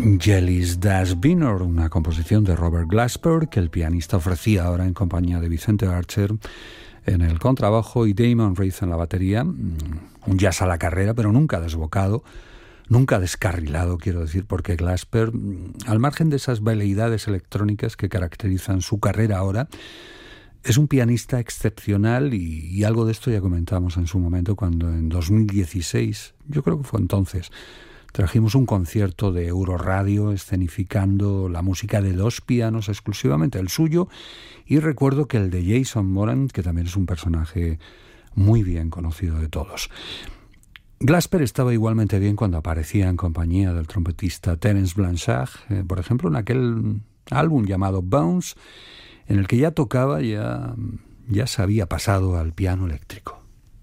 Jelly's Das Binor, una composición de Robert Glasper que el pianista ofrecía ahora en compañía de Vicente Archer en el contrabajo y Damon Reed en la batería. Un jazz a la carrera, pero nunca desbocado, nunca descarrilado, quiero decir, porque Glasper, al margen de esas veleidades electrónicas que caracterizan su carrera ahora, es un pianista excepcional y algo de esto ya comentamos en su momento cuando en 2016, yo creo que fue entonces, trajimos un concierto de Euroradio escenificando la música de dos pianos exclusivamente, el suyo, y recuerdo que el de Jason Moran, que también es un personaje muy bien conocido de todos. Glasper estaba igualmente bien cuando aparecía en compañía del trompetista Terence Blanchard, por ejemplo, en aquel álbum llamado Bones, en el que ya tocaba, ya se había pasado al piano eléctrico.